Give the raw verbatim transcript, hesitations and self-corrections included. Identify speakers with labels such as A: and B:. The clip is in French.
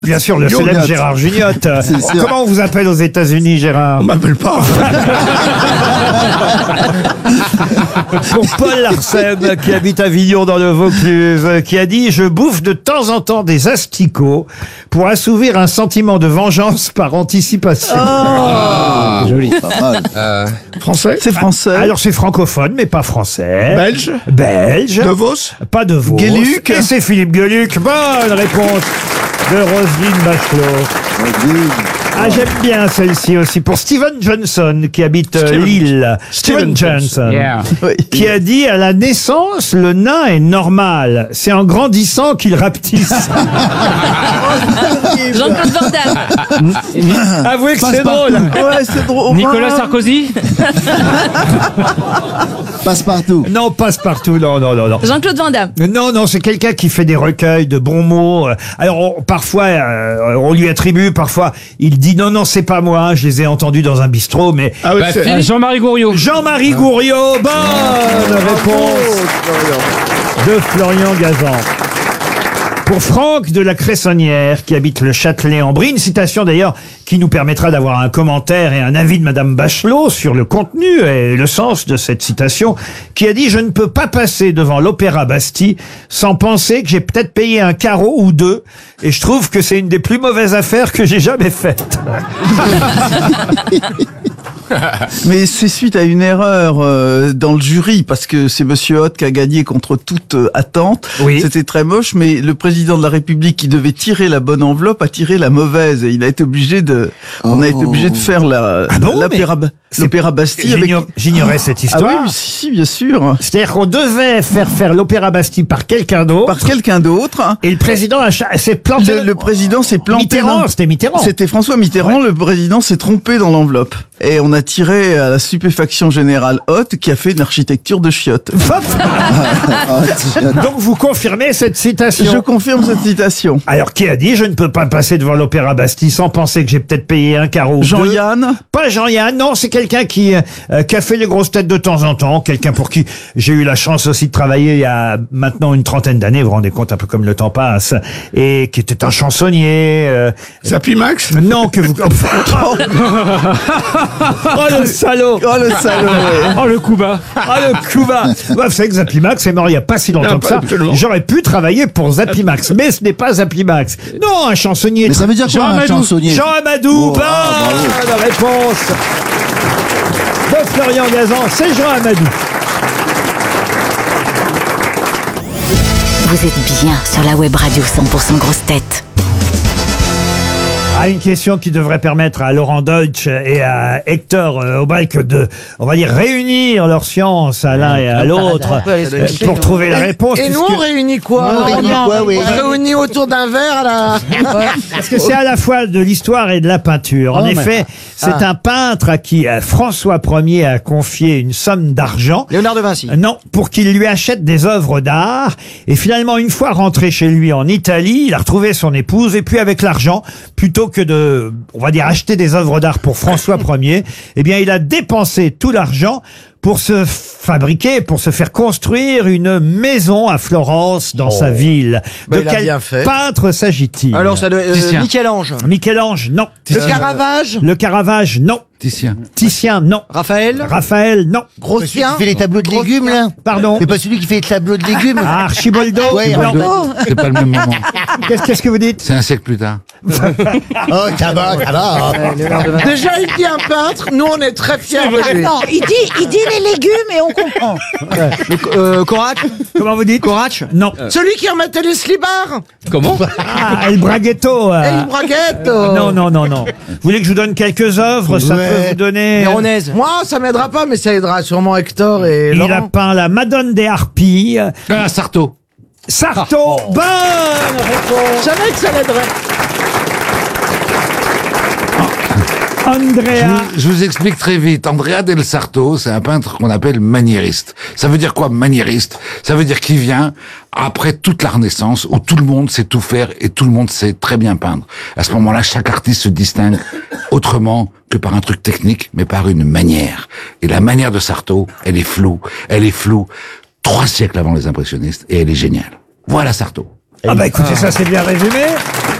A: Bien sûr, le célèbre
B: Giognot.
A: Gérard Gignotte. Comment on vous appelle aux États-Unis, Gérard?
B: On m'appelle pas.
A: Pour Paul Larsen, qui habite Avignon dans le Vaucluse, qui a dit « Je bouffe de temps en temps des asticots pour assouvir un sentiment de vengeance par anticipation.
C: Ah, joli.
B: Pas mal.
C: Euh,
B: Français.
D: C'est français.
A: Alors c'est francophone, mais pas français.
B: Belge.
A: Belge.
B: De Vos.
A: Pas de Vos.
D: Gueluc.
A: Et c'est Philippe Gueluc. Bonne réponse de Roselyne Bachelot. Ah, j'aime bien celle-ci aussi. Pour Steven Johnson, qui habite euh,
B: Steven-
A: Lille.
B: Steven
A: Steven Johnson.
C: yeah.
D: Oui.
A: Qui a dit à la naissance, le nain est normal. C'est en grandissant qu'il rapetisse.
E: Jean-Claude Van Damme.
A: Avouez que c'est drôle.
D: Ouais, c'est drôle.
C: Nicolas
D: Ouais.
C: Sarkozy.
B: Passe-partout.
A: Non, passe-partout. Non, non, non, non.
E: Jean-Claude Van Damme.
A: Non, non, c'est quelqu'un qui fait des recueils de bons mots. Alors, on- parfois, euh, on lui attribue, parfois, il dit non, non, c'est pas moi, je les ai entendus dans un bistrot, mais...
B: Ah oui,
C: Bah,
B: c'est-
C: Philippe- Jean-Marie Gouriot.
A: Jean-Marie Gouriot, bonne réponse de Florian Gazan. Pour Franck de la Cressonnière, qui habite le Châtelet-en-Brie, une citation d'ailleurs qui nous permettra d'avoir un commentaire et un avis de Madame Bachelot sur le contenu et le sens de cette citation, qui a dit « Je ne peux pas passer devant l'Opéra Bastille sans penser que j'ai peut-être payé un carreau ou deux, et je trouve que c'est une des plus mauvaises affaires que j'ai jamais faites.
D: Mais c'est suite à une erreur euh, dans le jury, parce que c'est Monsieur Hoth qui a gagné contre toute euh, attente.
A: Oui.
D: C'était très moche, mais le président de la République, qui devait tirer la bonne enveloppe, a tiré la mauvaise, et il a été obligé de, on a été obligé de faire la
A: Ah bon,
D: l'opéra
A: mais c'est-
D: l'opéra Bastille avec.
A: J'ignore- J'ignorais cette
D: Ah
A: histoire.
D: oui, oui, si, si, bien sûr,
A: C'est-à-dire qu'on devait faire faire l'Opéra Bastille par quelqu'un d'autre.
D: par quelqu'un d'autre. hein.
A: Et le président a cha- s'est planté.
D: Le, le président s'est planté.
A: Mitterrand,
D: dans-
A: c'était Mitterrand.
D: C'était François Mitterrand, le président s'est trompé dans l'enveloppe. Et on a tiré à la stupéfaction générale Hoth, qui a fait une architecture de chiottes.
A: Hop. Donc vous confirmez cette citation.
D: Je confirme cette citation.
A: Alors qui a dit je ne peux pas passer devant l'Opéra Bastille sans penser que j'ai peut-être payé un carreau ou deux.
D: Jean-Yann.
A: Pas Jean-Yann, non, c'est quelqu'un qui, euh, qui a fait les grosses têtes de temps en temps, quelqu'un pour qui j'ai eu la chance aussi de travailler il y a maintenant une trentaine d'années, vous vous rendez compte un peu comme le temps passe, et qui était un chansonnier. Euh,
B: Zappy Max.
A: non, que vous... Oh le salaud.
D: Oh le salaud. ouais.
C: Oh, le coup bas.
A: Ah le Cuba. Ouais, vous savez que Zappimax est mort il n'y a pas si longtemps
B: Non,
A: que ça.
B: pas absolument.
A: J'aurais pu travailler pour Zappimax, mais ce n'est pas Zappimax. Non, un chansonnier.
F: Mais ça veut dire quoi, un
C: Amadou.
F: chansonnier?
A: Jean Amadou,
F: Oh, ah,
A: bonne réponse de Florian Gazan, c'est Jean Amadou.
G: Vous êtes bien sur la web radio cent pour cent grosse tête.
A: Ah, une question qui devrait permettre à Laurent Deutsch et à Hector euh, Aubalque de, on va dire, réunir leurs sciences à l'un et à l'autre euh, pour trouver la réponse.
H: Et nous,
A: puisque-
H: on réunit quoi
F: On réunit quoi, oui.
H: On réunit autour d'un verre à la...
A: Parce que c'est à la fois de l'histoire et de la peinture. En
F: Oh, mais-
A: effet, c'est un peintre à qui euh, François Ier a confié une somme d'argent.
H: Léonard de Vinci.
A: Euh, Non, pour qu'il lui achète des œuvres d'art. Et finalement, une fois rentré chez lui en Italie, il a retrouvé son épouse. Et puis avec l'argent, plutôt que de, on va dire, acheter des œuvres d'art pour François Ier, eh bien, il a dépensé tout l'argent pour se fabriquer, pour se faire construire une maison à Florence, dans sa ville.
H: Bah,
A: de
H: il a
A: quel
H: bien fait.
A: peintre s'agit-il?
H: Alors, ça doit... euh,
C: Titien.
H: Michel-Ange.
A: Michel-Ange, non.
H: Le Caravage.
A: Le Caravage, non.
C: Titien.
A: Titien, non.
H: Raphaël.
A: Raphaël, non.
H: Grossien.
F: Qui fait les tableaux de légumes, là?
A: Pardon.
F: C'est pas celui qui fait les tableaux de légumes?
A: Ah, Archiboldo.
F: Ouais,
A: non.
F: Archiboldo.
C: C'est pas le même moment.
A: Qu'est-ce qu'est-ce que vous dites?
C: C'est un siècle plus tard.
F: Oh, ça va, ça va.
H: Déjà, il dit un peintre. Nous, on est très fiers de lui.
I: Non, il dit, il dit les légumes et on comprend.
H: Euh, Corac.
A: Comment vous dites?
H: Corac.
A: Non.
H: Celui qui remettait les slibards.
C: Comment?
A: Ah, El Braghetto. euh.
H: El Braghetto.
A: Non, non, non, non. Vous voulez que je vous donne quelques œuvres? Ça
F: Ouais.
A: peut vous donner...
H: Moi, ça m'aidera pas, mais ça aidera sûrement Hector et
A: Il a
H: Laurent.
A: peint la Madone des Harpies.
C: Ah, Sarto.
A: Sarto. Bonne réponse.
H: Je savais que ça l'aiderait.
C: Je
A: Andrea.
C: vous, je vous explique très vite. Andrea del Sarto, c'est un peintre qu'on appelle maniériste. Ça veut dire quoi, maniériste? Ça veut dire qu'il vient après toute la Renaissance, où tout le monde sait tout faire et tout le monde sait très bien peindre. À ce moment-là, chaque artiste se distingue autrement que par un truc technique, mais par une manière. Et la manière de Sarto, elle est floue. Elle est floue trois siècles avant les impressionnistes, et elle est géniale. Voilà Sarto.
A: Ah bah écoutez, ça c'est bien résumé.